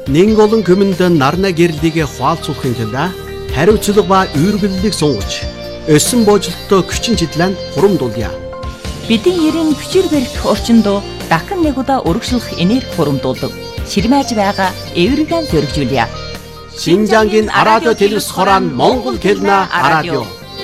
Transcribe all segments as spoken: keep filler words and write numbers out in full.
Нэн олон көмөндөн нарна гэрлигээ хуалцуулахын тулд хариуцлага ба үүргэллийг сунгаж, өсөн бooжилттой күчин чиглэн хурамдуулъя. Бидний ерийн хүчээр барих орчиндөө дахин нэг удаа өргөжлөх энерги хурамдуулдаг. Ширмэж байгаа эвэргэн зөргижүүлье. Шинжангийн радио телевиз хорон Монгол хэлнэ радио.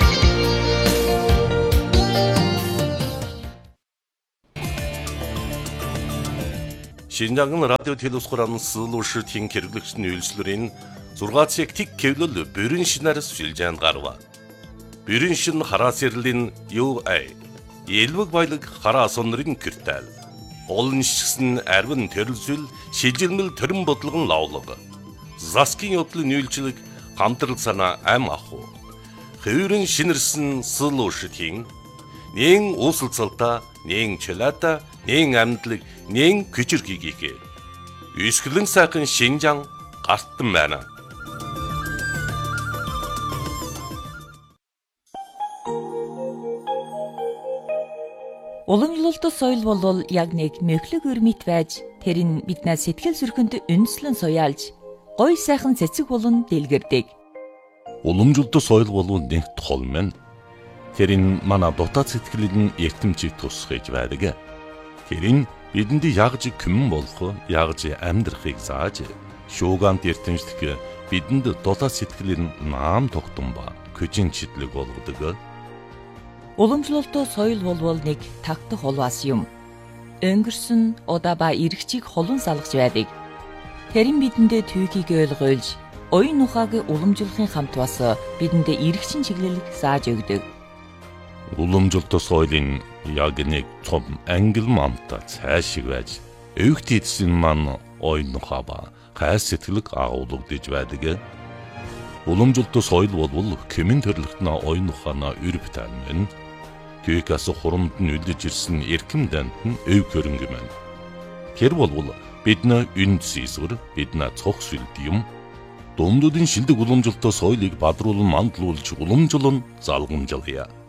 Шинжангийн радио телевиз хорон сэлүүшийн хэрэглэгчний үйлчлэрийн зургаан цаг тэг кевлэл бүрэн шинээр сүлжээнд гарва. Бүрэн шин хараа сэрлийн ю эй Елвэг баялаг хараа сонрын киртэл. Олон шигсэн арвин төрөлсөл шилжилмэл төрөн бодлогон лавлага. Заскин явдлын үйлчлэг хамтрал санаа ам аху. Хөвөрөн шинэрсэн сэлүүшийн нэн усалцалта, нэн чөлата, нэн амтлаг, нэн күчирхийгээ. Үсгэлэн сайхан Шинжан гартан байна. Уламжлалт соёл бол яг нэг мөхлөг өрмит байж тэр нь биднээс сэтгэл зүрхэнд үндэслэн суяалж гой сайхан цэцэг болон дэлгэрдэг. Уламжлалт соёл бол нэг тол мэн. Тэр нь манай дотоод сэтгэлийн эртэмжийг тусгаж байдаг. Тэр нь бидэнд ягж күмэн болох, ягж амьдрахыг зааж, шуугант эртэмжлэх бидэнд дотоод сэтгэлийн наам тогтсон ба күчин чиглэг болгодог. Уламжлалт соёл болвол нэг тагтах улваас юм. Өнгөрсөн удаа ба эргчийг холон салгаж байдаг. Тэр нь бидэндээ түүхийг ойлгуулж, оюун ухааг уламжлахын хамт бас бидэндээ эргчин чиглэлийг зааж өгдөг. Уламжлалт соёлын яг нэг том англ мамта цаашиг байж, өвгт эдсэн ман оюун ухаа ба хай сэтгэлэг агуулгадж байдаг. Уламжлалт соёл бол кемэн төрлөختнө оюун ухаанаа өрөвтөн мэн. Түүхээс хурамд нь үлдэж ирсэн эрхэм дант нь өв хөрөнгө мэн. Тэр бол бидний үнд зэсвэр, бидний цог сүлд юм. Дундуудын шилдэг уламжлалт соёлыг бадруулан мандлуулж уламжлан залгамжлая.